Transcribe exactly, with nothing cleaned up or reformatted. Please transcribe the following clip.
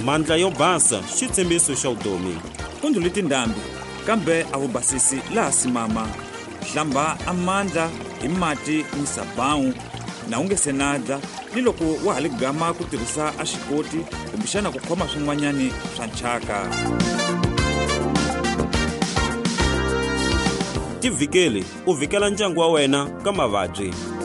mandla yo basa xitshembiso xa vutomi. Ku ndlhule tindhambi kambe a wu basisi laha simama. Hlamba amandla hi mati ni sabawu na wu nge se nadla, ni loko wa ha ligama ku tirhisa a xikoti kumbexana ku khoma swin'wanyani swa nchaka. Tivhikeli u vhikela ndyangu wa wena ka mavabyi.